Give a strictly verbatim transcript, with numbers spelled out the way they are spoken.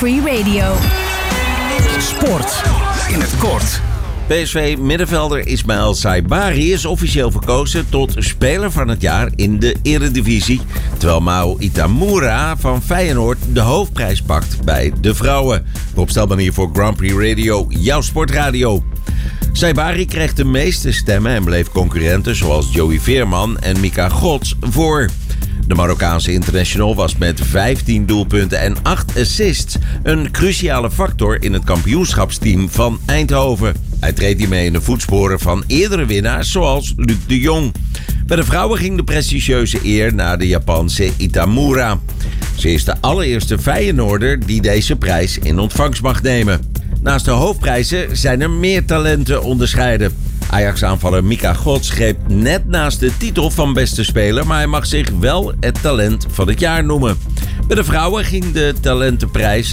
Free Radio. Sport in het kort. P S V-middenvelder Ismaël Saibari is officieel verkozen tot speler van het jaar in de Eredivisie, terwijl Mao Itamura van Feyenoord de hoofdprijs pakt bij de vrouwen. Rob Stelman hier voor Grand Prix Radio, jouw sportradio. Saibari kreeg de meeste stemmen en bleef concurrenten zoals Joey Veerman en Mika Gods voor. De Marokkaanse international was met vijftien doelpunten en acht assists een cruciale factor in het kampioenschapsteam van Eindhoven. Hij treedt hiermee in de voetsporen van eerdere winnaars zoals Luc de Jong. Bij de vrouwen ging de prestigieuze eer naar de Japanse Itamura. Ze is de allereerste Feyenoorder die deze prijs in ontvangst mag nemen. Naast de hoofdprijzen zijn er meer talenten onderscheiden. Ajax-aanvaller Mika Gods greep net naast de titel van beste speler, maar hij mag zich wel het talent van het jaar noemen. Bij de vrouwen ging de talentenprijs